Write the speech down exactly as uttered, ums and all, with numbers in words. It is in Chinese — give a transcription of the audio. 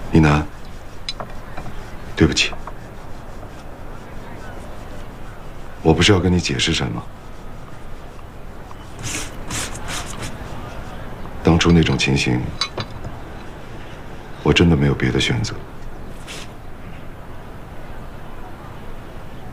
一楠，对不起，我不是要跟你解释什么。当初那种情形，我真的没有别的选择。